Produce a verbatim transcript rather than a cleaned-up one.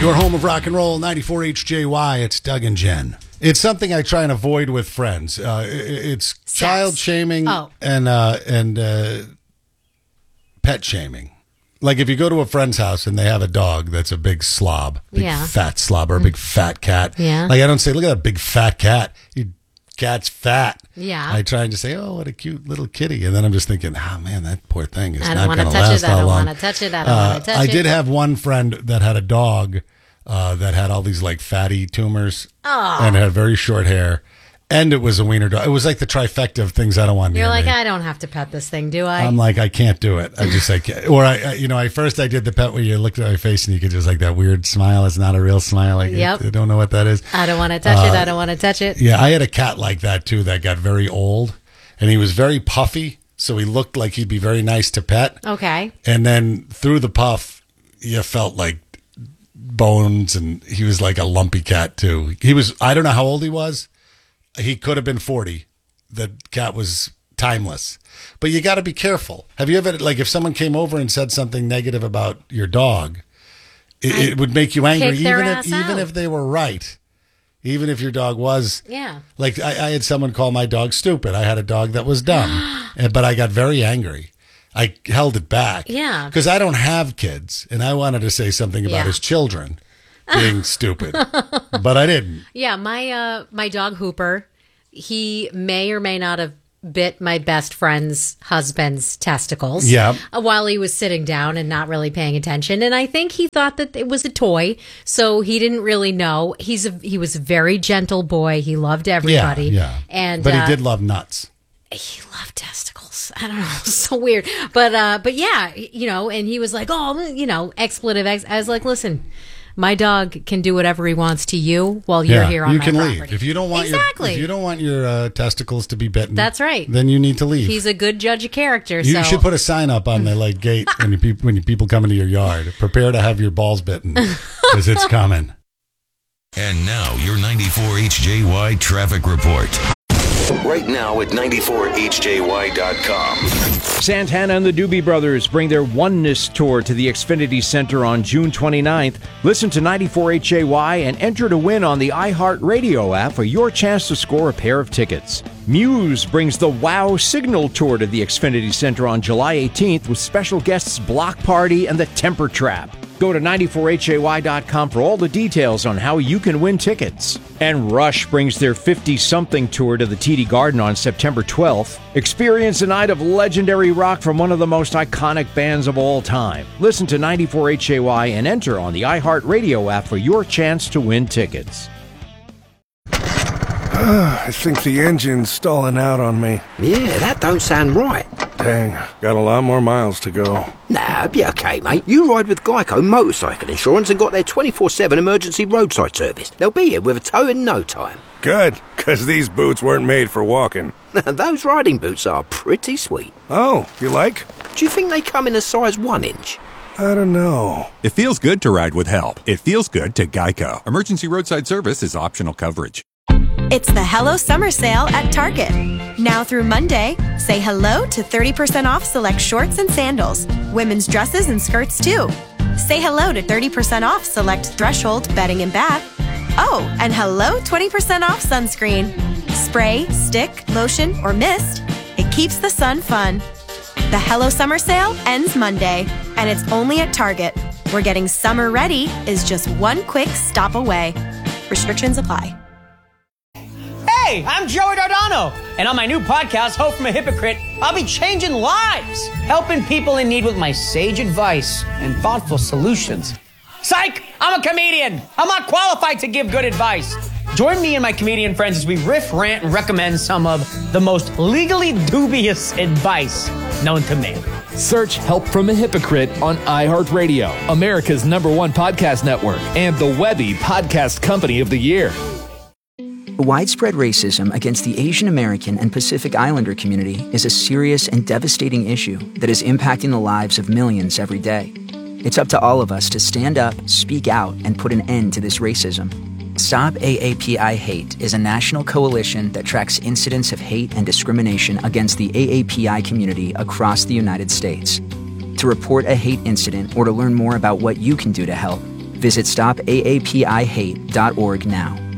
Your home of rock and roll, ninety-four H J Y. It's Doug and Jen. It's something I try and avoid with friends. Uh, it's Sex. child shaming oh. and uh, and uh, pet shaming. Like if you go to a friend's house and they have a dog that's a big slob, big yeah. fat slob, or a big fat cat. Yeah. Like I don't say, look at that big fat cat. Your cat's fat. Yeah. I try and just say, oh, what a cute little kitty. And then I'm just thinking, oh, man, that poor thing is I not don't going want to to touch last it. I how don't long. want to touch it. I don't Uh, want to touch I it. did have one friend that had a dog uh, that had all these like fatty tumors Oh. and had very short hair. And it was a wiener dog. It was like the trifecta of things I don't want You're near like, me. I don't have to pet this thing, do I? I'm like, I can't do it. I just like, or I, I, you know, I first I did the pet where you looked at my face and you could just like that weird smile. It's not a real smile. Like, Yep. I don't know what that is. I don't want to touch Uh, it. I don't want to touch it. Yeah, I had a cat like that too that got very old, and he was very puffy, so he looked like he'd be very nice to pet. Okay. And then through the puff, you felt like bones, and he was like a lumpy cat too. He was, I don't know how old he was. He could have been forty. The cat was timeless. But you got to be careful. Have you ever, like, if someone came over and said something negative about your dog, it, it would make you angry, kick their even if ass even out. if they were right. Even if your dog was, Yeah. like I, I had someone call my dog stupid. I had a dog that was dumb, and- but I got very angry. I held it back. Yeah. Because I don't have kids, and I wanted to say something about Yeah. his children being stupid, but I didn't. Yeah, my uh, my dog Hooper, he may or may not have bit my best friend's husband's testicles. Yeah. uh, while he was sitting down and not really paying attention, and I think he thought that it was a toy, so he didn't really know. He's a he was a very gentle boy. He loved everybody. Yeah, yeah. And but uh, he did love nuts. he loved testicles. I don't know, so weird. But uh, but yeah, you know, and he was like, oh, you know, expletive. Ex-. I was like, listen. My dog can do whatever he wants to you while you're Yeah, here on you my can property. leave if you don't want exactly. your if you don't want your uh, testicles to be bitten. That's right. Then you need to leave. He's a good judge of character. You so. should put a sign up on the like gate when you peop when you people come into your yard. Prepare to have your balls bitten because it's coming. And now your ninety-four H J Y traffic report. Right now at ninety-four H J Y dot com. Santana and the Doobie Brothers bring their Oneness Tour to the Xfinity Center on June twenty-ninth. Listen to ninety-four H J Y and enter to win on the iHeartRadio app for your chance to score a pair of tickets. Muse brings the Wow Signal Tour to the Xfinity Center on July eighteenth with special guests Block Party and the Temper Trap. Go to ninety-four H J Y dot com for all the details on how you can win tickets. And Rush brings their fifty-something tour to the T D Garden on September twelfth. Experience a night of legendary rock from one of the most iconic bands of all time. Listen to ninety-four H J Y and enter on the iHeartRadio app for your chance to win tickets. I think the engine's stalling out on me. Yeah, that don't sound right. Dang, got a lot more miles to go. Nah, be okay, mate. You ride with Geico Motorcycle Insurance and got their twenty-four seven emergency roadside service. They'll be here with a tow in no time. Good, because these boots weren't made for walking. Those riding boots are pretty sweet. Oh, you like? Do you think they come in a size one inch? I don't know. It feels good to ride with help. It feels good to Geico. Emergency roadside service is optional coverage. It's the Hello Summer Sale at Target. Now through Monday, say hello to thirty percent off select shorts and sandals, women's dresses and skirts too. Say hello to thirty percent off select Threshold bedding and bath. Oh, and hello twenty percent off sunscreen. Spray, stick, lotion, or mist. It keeps the sun fun. The Hello Summer Sale ends Monday, and it's only at Target, where getting summer ready is just one quick stop away. Restrictions apply. Hey, I'm Joey Dardano, and on my new podcast, Hope from a Hypocrite, I'll be changing lives, helping people in need with my sage advice and thoughtful solutions. Psych! I'm a comedian. I'm not qualified to give good advice. Join me and my comedian friends as we riff, rant, and recommend some of the most legally dubious advice known to man. Search Help from a Hypocrite on iHeartRadio, America's number one podcast network, and the Webby Podcast Company of the Year. Widespread racism against the Asian American and Pacific Islander community is a serious and devastating issue that is impacting the lives of millions every day. It's up to all of us to stand up, speak out, and put an end to this racism. Stop A A P I Hate is a national coalition that tracks incidents of hate and discrimination against the A A P I community across the United States. To report a hate incident or to learn more about what you can do to help, Visit stop A A P I hate dot org now.